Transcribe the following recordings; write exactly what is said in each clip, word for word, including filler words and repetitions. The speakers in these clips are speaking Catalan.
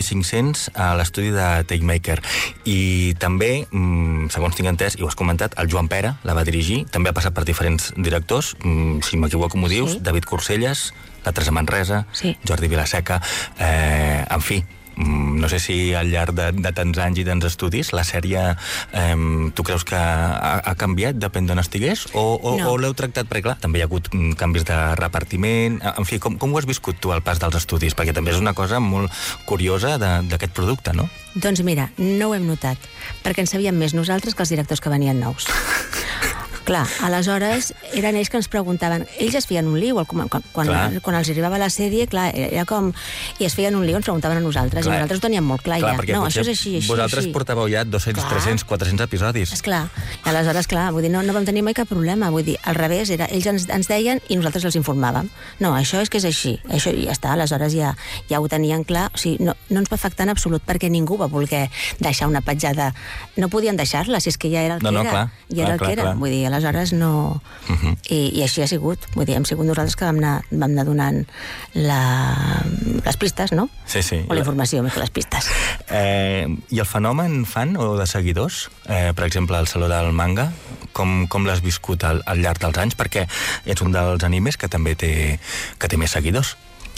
cinc-cents a l'estudi de Takemaker. I també, segons tinc entès, i ho has comentat, el Joan Pera la va dirigir, també ha passat per diferents directors, si m'equivoco m'ho dius, sí. David Corcelles, la Teresa Manresa, sí. Jordi Vilaseca, eh, en fi, no sé si al llarg de, de tants anys i tants estudis la sèrie, eh, tu creus que ha, ha canviat, depèn d'on estigués, o, o, no. o l'heu tractat, perquè clar, també hi ha hagut canvis de repartiment, en fi, com, com ho has viscut tu al pas dels estudis? Perquè també és una cosa molt curiosa d'aquest producte, no? Doncs mira, no ho hem notat, perquè en sabíem més nosaltres que els directors que venien nous. Clar, aleshores eren ells que ens preguntaven, ells es feien un lío quan, quan, quan els arribava la sèrie, clar, era com, i es feien un lío, ens preguntaven a nosaltres, clar. I nosaltres ho teníem molt clar, clar ja, no, això és així, així, vosaltres així. Portàveu ja dos-cents, tres-cents, quatre-cents episodis. Esclar, i aleshores, clar, vull dir, no, no vam tenir mai cap problema, vull dir, al revés, era, ells ens, ens deien i nosaltres els informàvem. No, això és que és així, això ja està, aleshores ja, ja ho tenien clar, o sigui, no, no ens va afectar en absolut, perquè ningú va voler deixar una petjada, no podien deixar-la, si és que ja era el que no, no, era, clar, ja era clar, el que clar, era, clar. Vull dir, aleshores no... Uh-huh. I, i així ha sigut, vull dir, hem sigut nosaltres que vam anar, vam anar donant la, les pistes, no? Sí, sí. O la informació, més que les pistes. Eh, I el fenomen fan o de seguidors, eh, per exemple, el Saló del Manga, com, com l'has viscut al, al llarg dels anys? Perquè ets un dels animes que també té, que té més seguidors.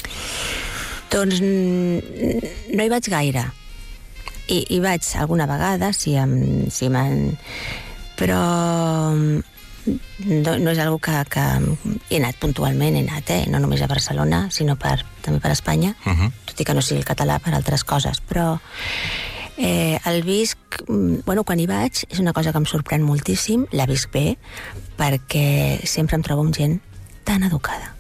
Doncs no hi vaig gaire. I, hi vaig alguna vegada, si em, si m'han... però no, no és algo que, que he anat puntualment, he anat, eh? No només a Barcelona, sinó per, també per Espanya, uh-huh. Tot i que no sigui el català per altres coses, però eh, el visc, bueno, quan hi vaig, és una cosa que em sorprèn moltíssim, la visc bé, perquè sempre em trobo amb gent tan educada.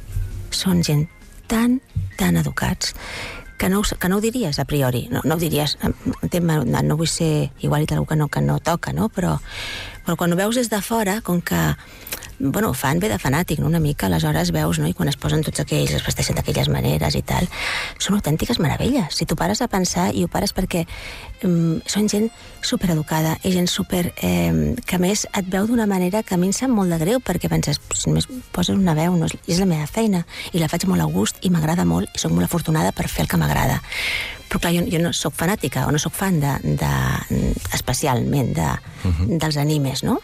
Són gent tan, tan educats, que no, que no ho diries a priori, no, no ho diries, no, no vull ser igual i tal que no, que no toca, no? Però, però quan ho veus des de fora, com que, bueno, fan bé de fanàtic, no? Una mica, aleshores veus, no? I quan es posen tots aquells, es vesteixen d'aquelles maneres i tal, són autèntiques meravelles. Si tu pares a pensar, i ho pares perquè um, són gent supereducada, i gent super... Eh, que a més et veu d'una manera que a mi em sap molt de greu, perquè penses, si només poses una veu, no, és la meva feina, i la faig molt a gust, i m'agrada molt, i soc molt afortunada per fer el que m'agrada. Però clar, jo, jo no sóc fanàtica, o no sóc fan de, de, especialment de, uh-huh. dels animes, no?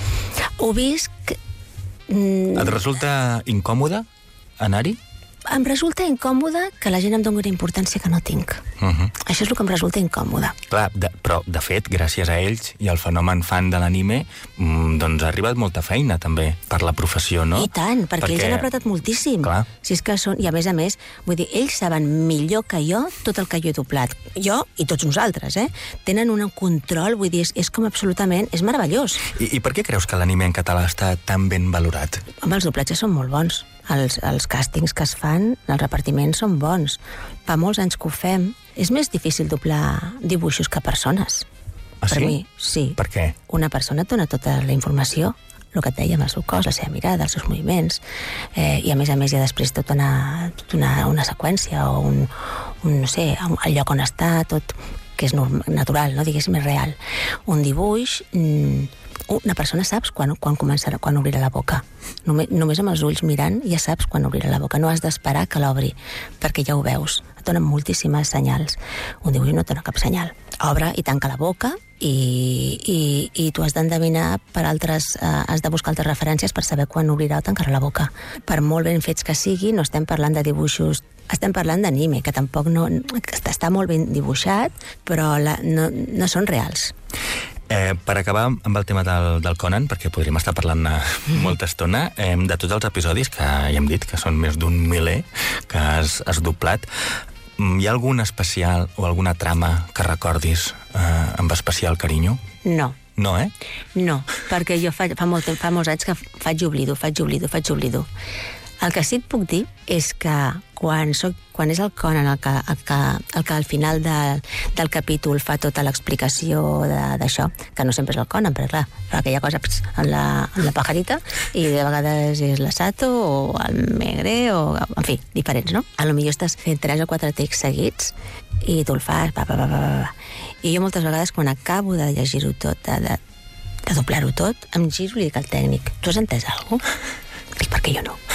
Ho visc... Mm, Et resulta incòmode anar-hi? Em resulta incòmode que la gent em doni una importància que no tinc. Uh-huh. Això és el que em resulta incòmode. Clar, de, però, de fet, gràcies a ells i al fenomen fan de l'anime, mmm, doncs ha arribat molta feina, també, per la professió, no? I tant, perquè, perquè... ells han apretat moltíssim. Clar. Si és que són... I a més a més, vull dir, ells saben millor que jo tot el que jo he doblat. Jo i tots nosaltres, eh? Tenen un control, vull dir, és, és com absolutament... És meravellós. I, I per què creus que l'anime en català està tan ben valorat? Home, els doblatges són molt bons. Els, els càstings que es fan, els repartiments són bons. Fa molts anys que ho fem. És més difícil doblar dibuixos que persones. Ah, per sí? mi, sí. Per què? Una persona et dona tota la informació, el que et dèiem, el seu cos, la seva mirada, els seus moviments, eh, i a més a més hi ha després tota una, tota una, una seqüència o un, un, no sé, el lloc on està, tot que és normal, natural, no? Diguéssim, és real. Un dibuix... Mm, una persona saps quan, quan començarà, quan obrirà la boca. Només, només amb els ulls mirant ja saps quan obrirà la boca. No has d'esperar que l'obri, perquè ja ho veus. Et donen moltíssimes senyals. Un dibuix no et dona cap senyal. Obre i tanca la boca i, i, i tu has d'endevinar per altres... Eh, has de buscar altres referències per saber quan obrirà o tancarà la boca. Per molt ben fets que sigui, no estem parlant de dibuixos... Estem parlant d'anime, que tampoc no... Està molt ben dibuixat, però la, no, no són reals. Eh, per acabar amb el tema del, del Conan, perquè podríem estar parlant molta estona, eh, de tots els episodis, que ja hem dit que són més d'un miler que has, has doblat, hi ha algun especial o alguna trama que recordis eh, amb especial carinyo? No. No, eh? No, perquè jo fa, fa, molt, fa molts anys que faig i oblido, faig i oblido, faig i oblido. El que sí et puc dir és que quan, soc, quan és el Conan el que, el que, el que al final de, del capítol fa tota l'explicació d'això, que no sempre és el Conan, però clar, fa aquella cosa pss, amb, la, amb la pajarita, i de vegades és la Sato o el Megre, o, en fi, diferents, no? A lo millor estàs fent tres o quatre texts seguits i tu el fas, pa, pa, pa, pa, pa. I jo moltes vegades quan acabo de llegir-ho tot, de, de, de doblar-ho tot, em giro i li dic al tècnic, tu has entès alguna cosa? És perquè jo no.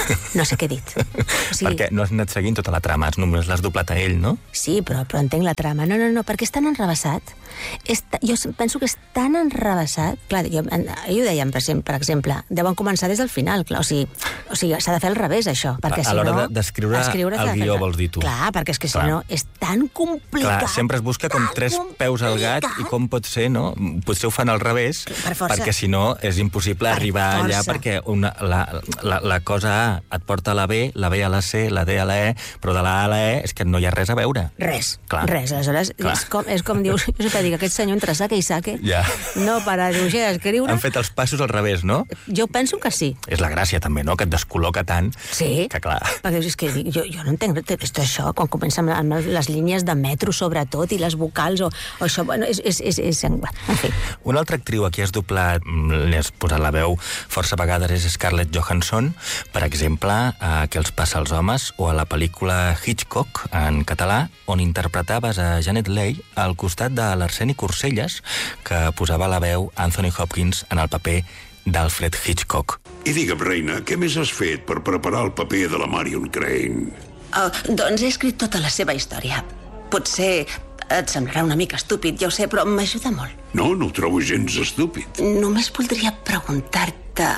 No sé què he dit. O sigui, perquè no has anat seguint tota la trama, només l'has doblat a ell, no? Sí, però, però entenc la trama. No, no, no, perquè és tan enrevessat. És ta... Jo penso que és tan enrevessat. Clar, jo, jo ho dèiem, per exemple, per exemple, deuen començar des del final. Clar, o sigui, o sigui s'ha de fer al revés, això. Perquè, a si l'hora no, d'escriure el guió, vols dir tu. Clar, perquè és que si Clar. no és tan complicat. Clar, sempre es busca com tres peus al gat i com pot ser, no? Potser ho fan al revés, perquè si no és impossible per arribar força. Allà, perquè una, la, la, la cosa A et porta a la B, la B a la C, la D a la E, però de la A a la E és que no hi ha res a veure. Res, Clar. res. Aleshores, és com, és com dius, jo sempre dic, aquest senyor entre saque i saque, ja. no para d'uixer d'escriure. Han fet els passos al revés, no? Jo penso que sí. És la gràcia, també, no?, que et descol·loca tant. Sí, que, clar. perquè és que jo, jo no entenc és això, quan comença amb, amb les línies de metro, sobretot, i les vocals, o, o això, bueno, és... és, és, és en fi. Una altra actriu a qui has doblat, li has posat la veu força vegades, és Scarlett Johansson, per exemple, a Què els passa als homes, o a la pel·lícula Hitchcock, en català, on interpretaves a Janet Leigh al costat de l'Arseni Corselles, que posava la veu Anthony Hopkins en el paper d'Alfred Hitchcock. I digue'm, reina, què més has fet per preparar el paper de la Marion Crane? Oh, doncs he escrit tota la seva història. Potser et semblarà una mica estúpid, ja ho sé, però m'ajuda molt. No, no ho trobo gens estúpid. Només voldria preguntar-te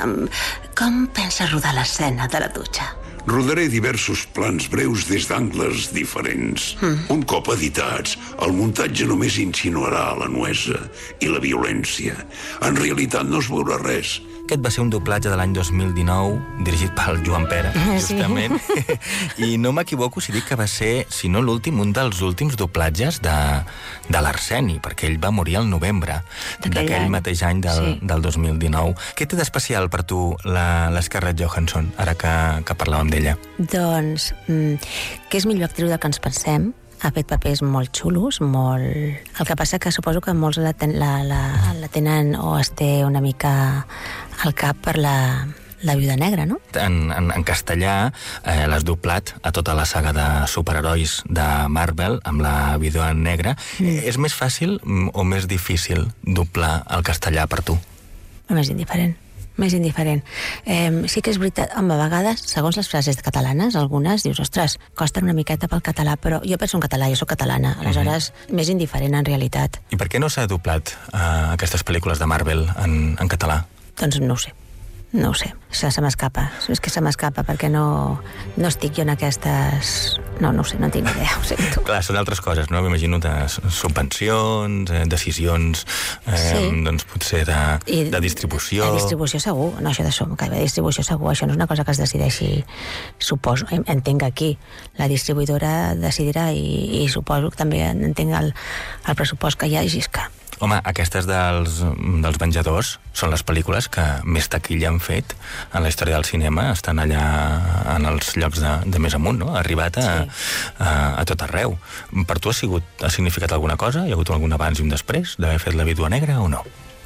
com penses rodar l'escena de la dutxa. Rodaré diversos plans breus des d'angles diferents. Mm. Un cop editats, el muntatge només insinuarà la nuesa i la violència. En realitat no es veurà res. Aquest va ser un doblatge de l'any dos mil dinou, dirigit pel Joan Pera, justament. Sí. I no m'equivoco si dic que va ser, si no l'últim, un dels últims doblatges de, de l'Arseni, perquè ell va morir al novembre d'aquell mateix any del, sí. del dos mil dinou. Què té d'especial per tu la, la Scarlett Johansson, ara que, que parlàvem d'ella? Doncs, mm, que és millor actriu del que ens pensem. Ha fet papers molt xulos, molt... El que passa que suposo que molts la, ten, la, la, la tenen o es té una mica al cap per la, la Viuda Negra, no? En, en, en castellà eh, l'has doblat a tota la saga de superherois de Marvel amb la Viuda Negra. Mm. És més fàcil o més difícil doblar el castellà per tu? Més indiferent. més indiferent. Eh, sí que és veritat, home, a vegades, segons les frases catalanes, algunes dius, ostres, costen una miqueta pel català, però jo penso en català, jo soc catalana, aleshores, mm-hmm. més indiferent en realitat. I per què no s'ha doblat uh, aquestes pel·lícules de Marvel en, en català? Doncs no ho sé. No ho sé, se, se m'escapa. És que se m'escapa perquè no, no estic jo en aquestes... No, no ho sé, no tinc idea, ho sento. Clar, són altres coses, no? M'imagino de subvencions, eh, decisions, eh, sí. doncs potser de, I, de distribució... De distribució segur, no, això de, de distribució segur, això no és una cosa que es decideixi, suposo, entenc aquí, la distribuïdora decidirà i, i suposo que també entenc el, el pressupost que hi hagi, és que... Home, aquestes dels, dels Venjadors són les pel·lícules que més taquilla han fet en la història del cinema, estan allà en els llocs de, de més amunt, no? Ha arribat a, sí. a, a tot arreu. Per tu ha, sigut, ha significat alguna cosa? Hi ha hagut algun abans i un després d'haver fet La Vídua Negra o no?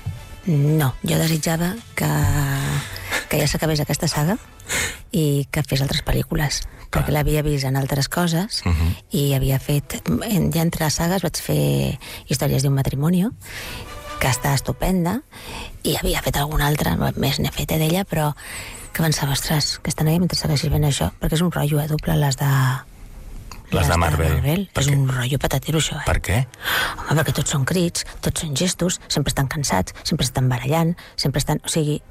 No, jo desitjava que, que ja s'acabés aquesta saga i que fes altres pel·lícules, perquè l'havia vist en altres coses uh-huh. i havia fet... Ja entre les sagues vaig fer Històries d'un matrimoni, que està estupenda, i havia fet alguna altra, més n'he fet d'ella, però que pensava, ostres, aquesta noia mentre segueixis fent això, perquè és un rotllo, eh, doble les de... Les, les de Marvel. De Marvel. És un rotllo patatero, això, eh? Per què? Home, perquè tots són crits, tots són gestos, sempre estan cansats, sempre estan barallant, sempre estan... O sigui,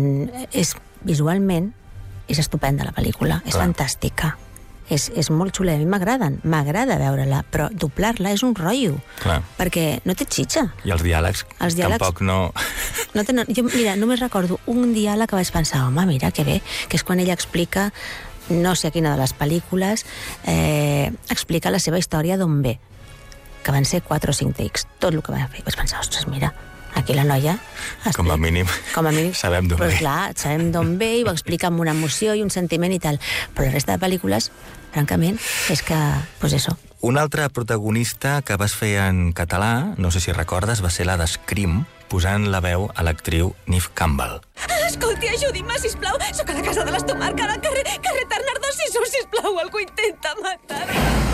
és visualment és estupenda la pel·lícula, és Clar. fantàstica. És, és molt xula, a mi m'agraden, m'agrada veure-la, però doblar-la és un rotllo, Clar. perquè no té xitxa. I els diàlegs, els diàlegs tampoc no... no, ten... jo, mira, només recordo un diàleg que vaig pensar, home, mira, que bé, que és quan ella explica, no sé a quina de les pel·lícules, eh, explica la seva història d'on ve, que van ser quatre o cinc takes, tot el que va fer. Vaig pensar, ostres, mira, aquí la noia... Com a mínim, com a mínim sabem d'on ve. Però clar, sabem d'on ve i ho explica amb una emoció i un sentiment i tal. Però la resta de pel·lícules, francament, és que, pues eso. Un altre protagonista que vas fer en català, no sé si recordes, va ser la d'Scream, posant la veu a l'actriu Neve Campbell. Escolti, ajudi'm, sisplau. Soc a la casa de les Tomarca, al carrer, carrer Tarnardó, si surt, sisplau, algú intenta matar-me.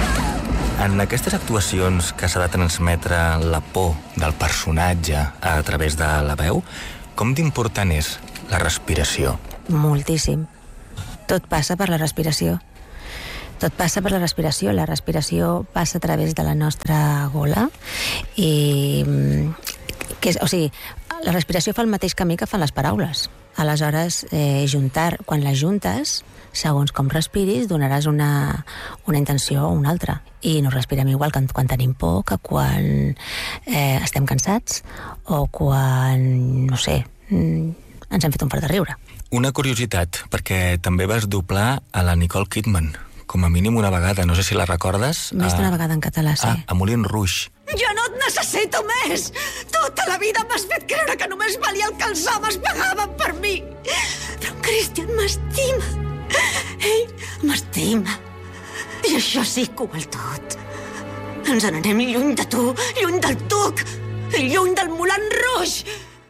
En aquestes actuacions que s'ha de transmetre la por del personatge a través de la veu, com d'important és la respiració? Moltíssim. tot passa per la respiració. Tot passa per la respiració. La respiració passa a través de la nostra gola i... Que és, o sigui, la respiració fa el mateix camí que fan les paraules. Aleshores, eh, juntar, quan les juntes, segons com respiris, donaràs una, una intenció o una altra. I no respirem igual que quan tenim por, que quan eh, estem cansats o quan, no sé, ens hem fet un fart de riure. Una curiositat, perquè també vas doblar a la Nicole Kidman, com a mínim una vegada, no sé si la recordes. Més d'una a... vegada en català, sí. Ah, a Moulin Rouge. Jo no et necessito més! Tota la vida m'has fet creure que només valia el que els homes pagaven per mi! Però en Christian m'estima! Ell m'estima! I això sí que ho val tot! Ens n'anem lluny de tu, lluny del Tuc, i lluny del Moulin Rouge!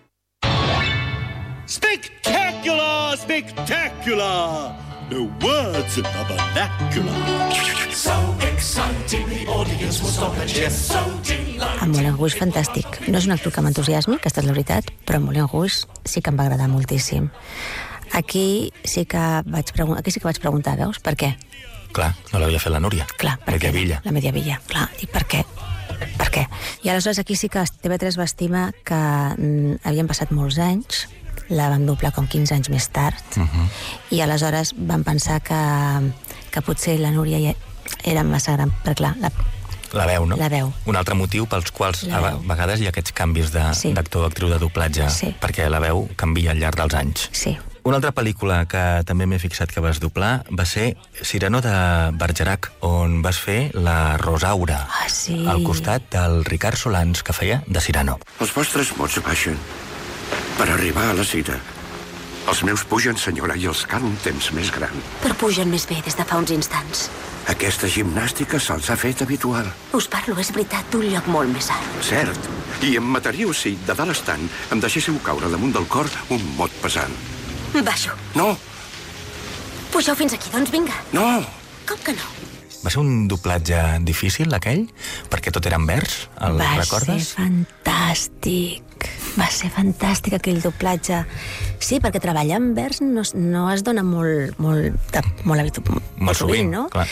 Spectacular! Spectacular! No words in the vernacular. So exciting, the audience will stop and cheer. So delighted. En Moulin Rouge, fantàstic. No és un actor que m'entusiasmi, aquesta és la veritat, però en Moulin Rouge sí que em va agradar moltíssim. Aquí sí que vaig, pregun- aquí sí que vaig preguntar, veus, per què? Clar, no l'havia fet la Núria. Clar, per què? Mediavilla. La Mediavilla, clar, dic per què? Per què? I aleshores aquí sí que T V tres va estimar que mm, havien passat molts anys, la van doblar com quinze anys més tard, uh-huh. i aleshores van pensar que, que potser la Núria ja era massa gran, perquè clar, la, La veu, no? La veu. Un altre motiu pels quals La a veu. vegades hi ha aquests canvis de, Sí. d'actor o actriu de doblatge, Sí. perquè la veu canvia al llarg dels anys. Sí. Una altra pel·lícula que també m'he fixat que vas doblar va ser Cyrano de Bergerac, on vas fer la Rosaura, Ah, sí. al costat del Ricard Solans, que feia de Cyrano. Els vostres mots baixen per arribar a la cita. Els meus pugen, senyora, i els cal un temps més gran. Però pugen més bé des de fa uns instants. Aquesta gimnàstica se'ls ha fet habitual. Us parlo, és veritat, d'un lloc molt més alt. Cert. I em mataríeu si, de dalt estant, em deixéssiu caure damunt del cor un mot pesant. Baixo. No, Pugeu fins aquí, doncs vinga. no. Com que no? Va ser un doblatge difícil, aquell? Perquè tot era en vers, el Va recordes? ser fantàstic. Va ser fantàstic aquell doblatge. Sí, perquè treballar en vers no, es- no es dona molt, molt, de, molt, habitu, molt sovint, no? clar.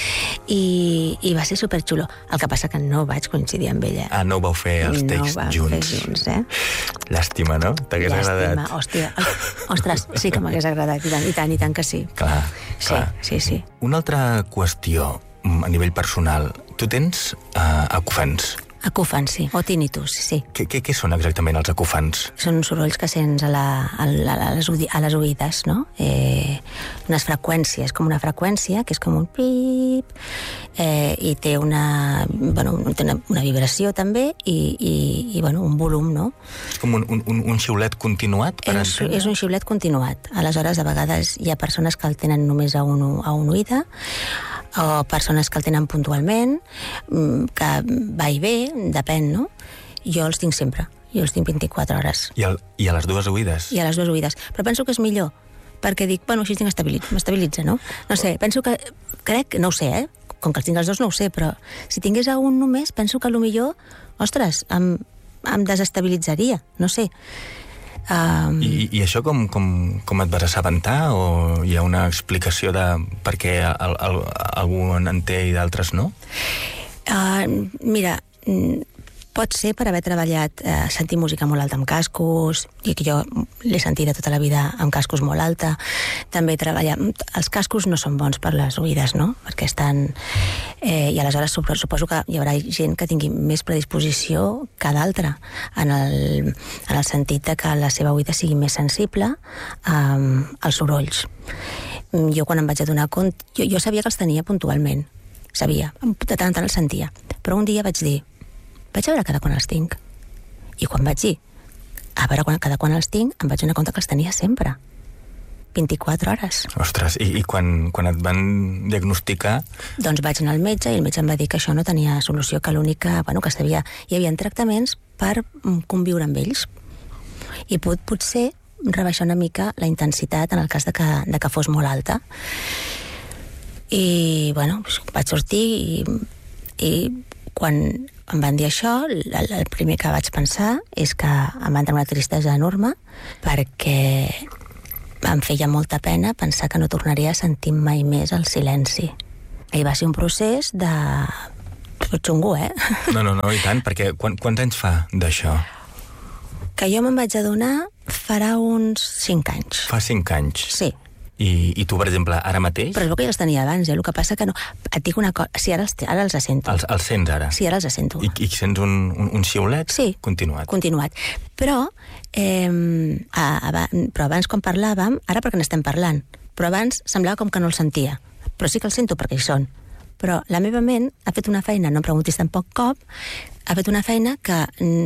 I, I va ser superxulo. El que passa que no vaig coincidir amb ella. Ah, no ho vau fer els no texts vam junts. fer junts, eh? Llàstima, no? T'hagués Llàstima, agradat. hòstia. Ostres, sí que m'hagués agradat, i tant, i tant, i tant que sí. Clar, Sí, clar. sí, sí. Una altra qüestió mm, a nivell personal. Tu tens uh, acúfens. Acúfans, sí. O tinnitus, sí. Què, què, què són exactament els acúfens? Són sorolls que sents a, la, a, la, a, les, udi- a les oïdes, no? Eh, unes freqüències, com una freqüència, que és com un pip, eh, i té una, bueno, té una, una vibració també, i, i, i bueno, un volum, no? És com un, un, un, un xiulet continuat? Per És, entendre? és un xiulet continuat. Aleshores, a vegades hi ha persones que el tenen només a un, a un oïda, o persones que el tenen puntualment, mm, que va i ve, depèn, no? Jo els tinc sempre. Jo els tinc vint-i-quatre hores. I, el, I a les dues oïdes? I a les dues oïdes. Però penso que és millor, perquè dic, bueno, així tinc estabilit, m'estabilitza, no? No sé, penso que, crec, no ho sé, eh? Com que els tinc els dos no ho sé, però si tingués a un només, penso que potser, ostres, em, em desestabilitzaria, no sé. Um, I, I això com, com, com et vas assabentar? O hi ha una explicació de per què el, el, algú en té i d'altres no? Uh, mira, mm, pot ser per haver treballat, eh, sentir música molt alta amb cascos, i que jo l'he sentida tota la vida amb cascos molt alta. També treballar... Els cascos no són bons per les oïdes, no? Perquè estan... Eh, I aleshores suposo, suposo que hi haurà gent que tingui més predisposició que d'altra, en el, en el sentit de que la seva oïda sigui més sensible um, als sorolls. Jo quan em vaig adonar compte... Jo, jo sabia que els tenia puntualment, sabia, de tant en tant els sentia, però un dia vaig dir, vaig a veure cada quan els tinc. I quan vaig dir, a veure quan, cada quan els tinc, em vaig donar compte que els tenia sempre. vint-i-quatre hores. Ostres, i, i quan, quan et van diagnosticar... Doncs vaig anar al metge i el metge em va dir que això no tenia solució, que l'única... Bueno, que sabia, hi havia tractaments per mm, conviure amb ells. I pot, potser rebaixar una mica la intensitat en el cas de que, de que fos molt alta. I, bueno, vaig sortir i, i quan em van dir això, el, el primer que vaig pensar és que em va entrar una tristesa enorme perquè em feia molta pena pensar que no tornaria a sentir mai més el silenci. I va ser un procés de... xungo, eh? No, no, no, i tant, perquè quan, quants anys fa d'això? Que jo me'n vaig adonar farà uns cinc anys. Fa cinc anys? Sí. I, i tu, per exemple, ara mateix... Però és el que ja els tenia abans, eh? El que passa que no... Et dic una cosa... Sí, ara els, ara els sento. Els, els sents, ara? Sí, ara els sento. I, i sents un, un, un xiulet? Sí. Continuat. Continuat. Però, eh, a, a, però abans, quan parlàvem, ara perquè n'estem parlant, però abans semblava com que no el sentia. Però sí que el sento perquè hi són. Però la meva ment ha fet una feina, no em preguntis tampoc cop, ha fet una feina que,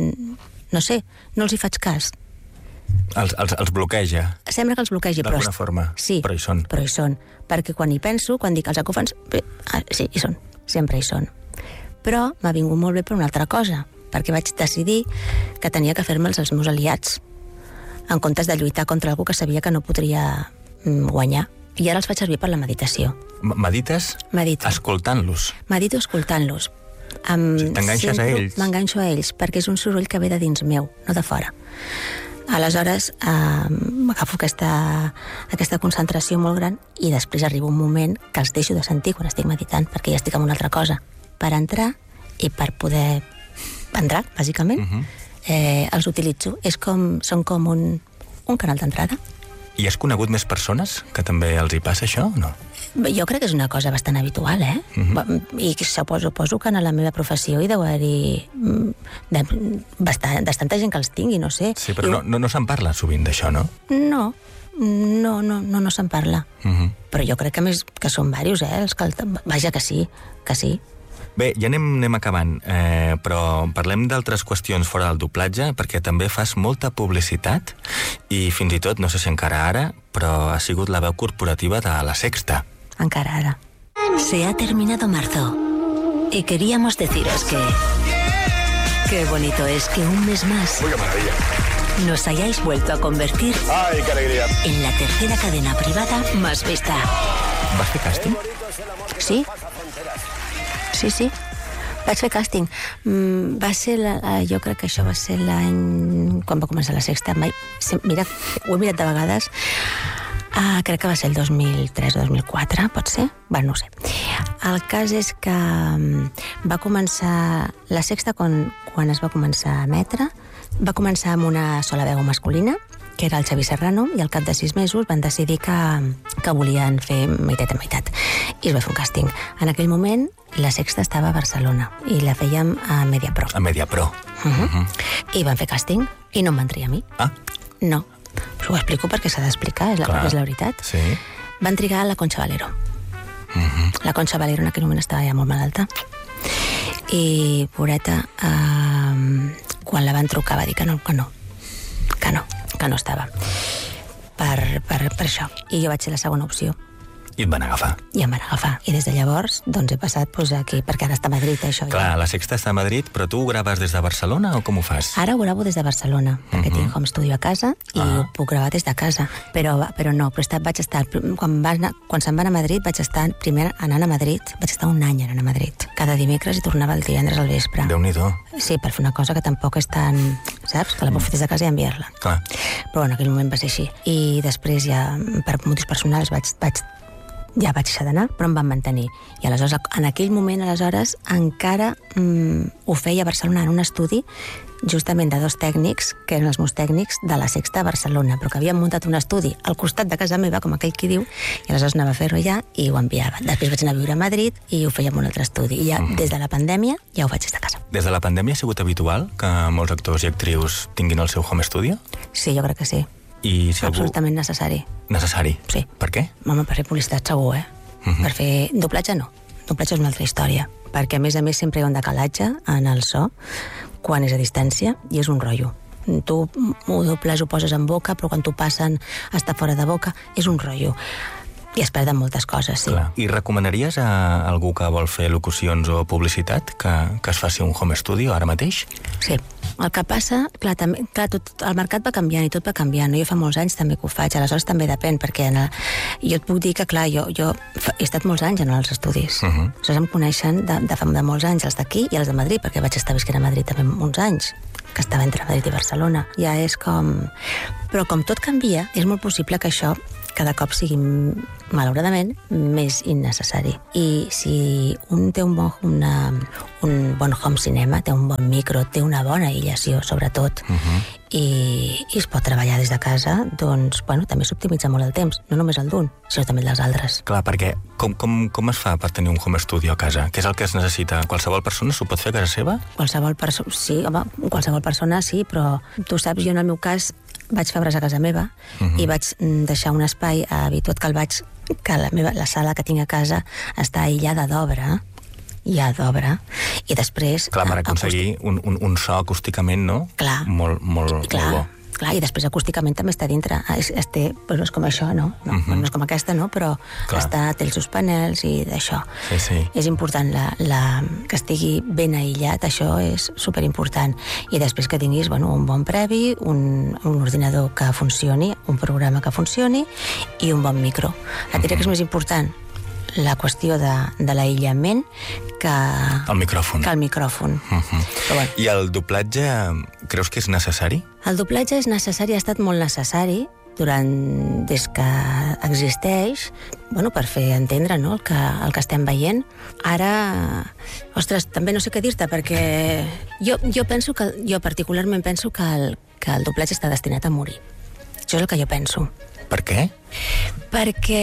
no sé, no els hi faig cas. Els, els, els bloqueja. Sembla que els bloquegi, però... D'alguna forma. Sí, però hi són. Però hi són. Perquè quan hi penso, quan dic els acòfons... Ah, sí, hi són. Sempre hi són. Però m'ha vingut molt bé per una altra cosa, perquè vaig decidir que tenia que fer-me'ls els meus aliats, en comptes de lluitar contra algú que sabia que no podria guanyar. I ara els faig servir per la meditació. Medites? Medito. Escoltant-los? Medito escoltant-los. Amb... Sí, t'enganxes a ells? M'enganxo a ells, perquè és un soroll que ve de dins meu, no de fora. Aleshores, eh, m'agafo aquesta, aquesta concentració molt gran i després arriba un moment que els deixo de sentir quan estic meditant, perquè ja estic en una altra cosa. Per entrar i per poder entrar, bàsicament, uh-huh. eh, els utilitzo. És com, són com un, un canal d'entrada. I has conegut més persones que també els hi passa això o no? Jo crec que és una cosa bastant habitual, eh? Uh-huh. I suposo, suposo que en la meva professió hi deu haver-hi de, bastant, bastanta gent que els tingui, no sé. Sí, però I... no, no, no se'n parla sovint d'això, no? No, no, no, no, no se'n parla. Uh-huh. Però jo crec que més que són diversos, eh? Els que, vaja, que sí, que sí. Bé, ja anem, anem acabant, eh, però parlem d'altres qüestions fora del doblatge, perquè també fas molta publicitat i fins i tot, no sé si encara ara, però ha sigut la veu corporativa de La Sexta. Encara ara. Se ha terminado marzo y queríamos deciros que... Qué bonito es que un mes más... Uy, qué maravilla. Nos hayáis vuelto a convertir... ¡Ay, qué alegría! En la tercera cadena privada más vista. Vas fer càsting? Sí. Sí, sí. Vaig fer càsting. Mm, va ser, la, jo crec que això va ser l'any... Quan va començar La Sexta. Mai, mira, ho he mirat de vegades. Ah, crec que va ser el dos mil tres o dos mil quatre, pot ser? Bueno, no ho sé. El cas és que va començar... La Sexta, quan, quan es va començar a emetre, va començar amb una sola veu masculina, que era el Xavi Serrano, i al cap de sis mesos van decidir que, que volien fer meitat a meitat. I es va fer un càsting. En aquell moment, La Sexta estava a Barcelona i la fèiem a Mediapro. A Mediapro. Uh -huh. Uh -huh. I van fer càsting i no em van triar a mi. Ah. No. Però ho explico perquè s'ha d'explicar, és, la, és la veritat. Sí. Van trigar la Concha Valero. Uh -huh. La Concha Valero en aquell moment estava ja molt malalta. I, pobreta, eh, quan la van trucar va dir que no, que no, que no, que no estava. Per, per, per això. I jo vaig ser la segona opció. I et van agafar. I em van agafar. I des de llavors, doncs, he passat pues, aquí, perquè ara està a Madrid, això. Clar, ja. La Sexta està a Madrid, però tu ho graves des de Barcelona o com ho fas? Ara ho gravo des de Barcelona, perquè uh -huh. tinc home studio a casa i uh-huh. ho puc gravar des de casa. Però, però no, però estat, vaig estar... Quan, va anar, quan se'n van a Madrid, vaig estar primer anant a Madrid, vaig estar un any anant a Madrid. Cada dimecres i tornava el divendres al vespre. Déu-n'hi-do. Sí, per fer una cosa que tampoc és tan... Saps? Que la puc fer des de casa i enviar-la. Clar. Però en aquell moment va ser així. I després ja, per motius personals, vaig... vaig ja vaig deixar d'anar, però em van mantenir. I aleshores, en aquell moment, aleshores, encara mm, ho feia a Barcelona en un estudi justament de dos tècnics, que eren els meus tècnics de La Sexta a Barcelona, però que havien muntat un estudi al costat de casa meva, com aquell qui diu, i aleshores anava a fer-ho allà i ho enviava. Després vaig anar a viure a Madrid i ho feia en un altre estudi. I ja, mm. des de la pandèmia, ja ho faig des de casa. Des de la pandèmia ha sigut habitual que molts actors i actrius tinguin el seu home studio? Sí, jo crec que sí. I si algú... Absolutament necessari. Necessari? Sí. Per què? Home, per fer publicitat segur, eh? Uh-huh. Per fer doblatge no. Doblatge és una altra història. Perquè, a més a més, sempre hi ha un decalatge en el so quan és a distància i és un rotllo. Tu ho dobles, ho poses en boca, però quan t'ho passen està fora de boca, és un rotllo. I es perden moltes coses, sí. Clar. I recomanaries a algú que vol fer locucions o publicitat que, que es faci un home studio ara mateix? Sí. El que passa, clar, també, clar tot, el mercat va canviant i tot va canviant. Jo fa molts anys també que ho faig, aleshores també depèn, perquè en el, jo et puc dir que, clar, jo, jo he estat molts anys en els estudis. Uh -huh. Aleshores em coneixen de, de fa de molts anys, els d'aquí i els de Madrid, perquè vaig estar visquent a Madrid també uns anys. que estava entre Madrid i Barcelona. Ja és com... Però com tot canvia, és molt possible que això cada cop sigui, malauradament, més innecessari. I si un té un bon, una, un bon home cinema, té un bon micro, té una bona aïllació, sobretot, uh-huh. i, i es pot treballar des de casa, doncs, bueno, també s'optimitza molt el temps, no només el d'un, sinó també el dels altres. Clar, perquè com, com, com es fa per tenir un home studio a casa? Què és el que es necessita? Qualsevol persona s'ho pot fer a casa seva? Qualsevol persona, sí, home, qualsevol persona sí, però tu saps, jo en el meu cas vaig fer obres a casa meva uh-huh. i vaig deixar un espai habituat que el vaig que la, meva, la sala que tinc a casa està aïllada d'obra, ja d'obra, i després... Clar, per aconseguir un, un, un so acústicament, no? Clar. Molt, molt, clar. molt bo. Clar, i després acústicament també està dintre. Es, es té, però no és com això, no? No, uh-huh. no és com aquesta, no? Però clar. Està, té els seus panels i d'això. Sí, sí. És important la, la, que estigui ben aïllat, això és superimportant. I després que tinguis, bueno, un bon previ, un, un ordinador que funcioni, un programa que funcioni i un bon micro. Et diré uh-huh. que és més important la qüestió de, de l'aïllament que... El micròfon. Que el micròfon. Uh-huh. Però, bueno. I el doblatge, creus que és necessari? El doblatge és necessari, ha estat molt necessari durant, des que existeix, bueno, per fer entendre, no?, el que, el que estem veient. Ara, ostres, també no sé què dir-te, perquè jo, jo penso que, jo particularment penso que el, que el doblatge està destinat a morir. Això és el que jo penso. Per què? Perquè...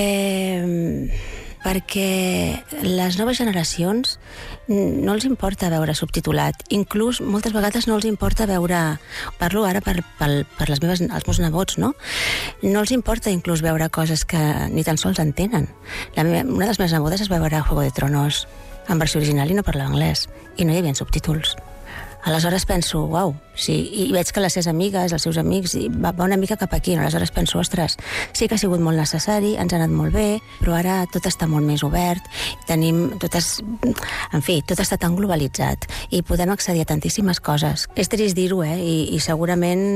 perquè les noves generacions no els importa veure subtitulat. Inclús, moltes vegades no els importa veure... Parlo ara per, per, per les meves, els meus nebots, no? No els importa inclús veure coses que ni tan sols entenen. La meva, una de les meves nebodes es va veure Juego de Tronos en versió original i no parlava anglès. I no hi havia subtítols. Aleshores penso, uau, sí, i veig que les seves amigues, els seus amics, i va, va una mica cap aquí, aleshores penso, ostres, sí que ha sigut molt necessari, ens ha anat molt bé, però ara tot està molt més obert, tenim, tot és, en fi, tot està tan globalitzat, i podem accedir a tantíssimes coses. És trist dir-ho, eh, i, i segurament,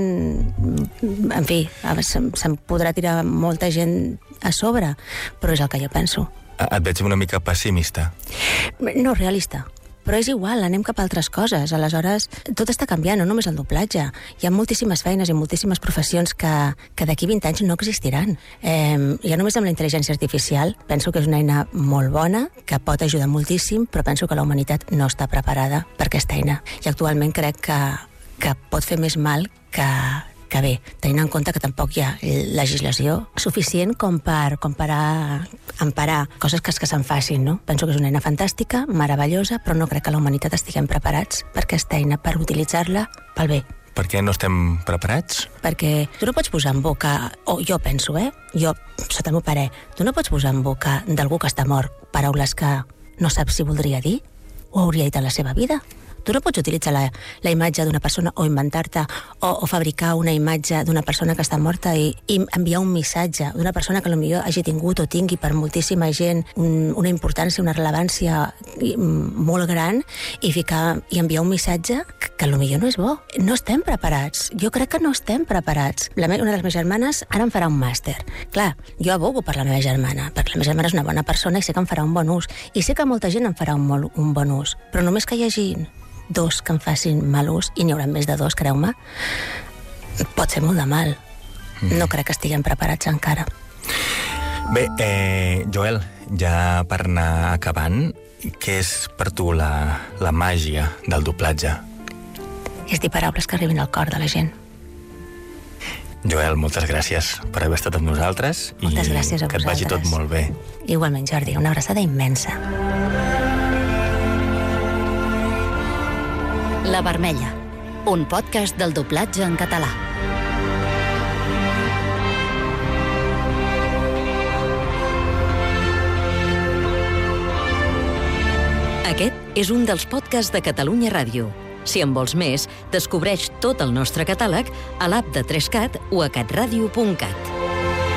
en fi, se'm, se'm podrà tirar molta gent a sobre, però és el que jo penso. Et veig una mica pessimista. No, realista. Però és igual, anem cap a altres coses. Aleshores, tot està canviant, no només el doblatge. Hi ha moltíssimes feines i moltíssimes professions que, que d'aquí vint anys no existiran. Eh, ja només amb la intel·ligència artificial, penso que és una eina molt bona, que pot ajudar moltíssim, però penso que la humanitat no està preparada per aquesta eina. I actualment crec que, que pot fer més mal que... que bé, tenint en compte que tampoc hi ha legislació suficient com per, com per a emparar coses que, que se'n facin, no? Penso que és una eina fantàstica, meravellosa, però no crec que la humanitat estiguem preparats per aquesta eina, per utilitzar-la pel bé. Per què no estem preparats? Perquè tu no pots posar en boca, o jo penso, eh? Jo, sota el meu parer, tu no pots posar en boca d'algú que està mort paraules que no saps si voldria dir o hauria dit en la seva vida. Tu no pots utilitzar la, la imatge d'una persona o inventar-te o, o fabricar una imatge d'una persona que està morta i, i enviar un missatge d'una persona que potser hagi tingut o tingui per moltíssima gent un, una importància, una rellevància molt gran i ficar i enviar un missatge que, que potser no és bo. No estem preparats. Jo crec que no estem preparats. La me, una de les meves germanes ara em farà un màster. Clar, jo abogo per la meva germana, perquè la meva germana és una bona persona i sé que em farà un bon ús. I sé que molta gent en farà un, molt, un bon ús. Però només que hi hagi dos que en facin mal ús, i n'hi haurà més de dos, creu-me, pot ser molt de mal. Mm. No crec que estiguem preparats encara. Bé, eh, Joel, ja per anar acabant, què és per tu la, la màgia del doblatge? És dir paraules que arribin al cor de la gent. Joel, moltes gràcies per haver estat amb nosaltres. Moltes gràcies a vosaltres. Que et vagi tot molt bé. Igualment, Jordi, una abraçada immensa. La Vermella, un podcast del doblatge en català. Aquest és un dels podcasts de Catalunya Ràdio. Si en vols més, descobreix tot el nostre catàleg a l'app de tres cat o a catradio punt cat.